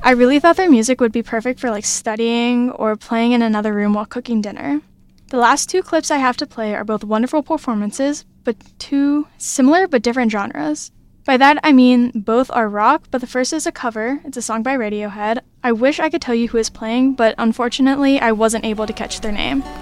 I really thought their music would be perfect for like studying or playing in another room while cooking dinner. The last 2 clips I have to play are both wonderful performances, but 2 similar but different genres. By that I mean both are rock, but the first is a cover. It's a song by Radiohead. I wish I could tell you who is playing, but unfortunately I wasn't able to catch their name.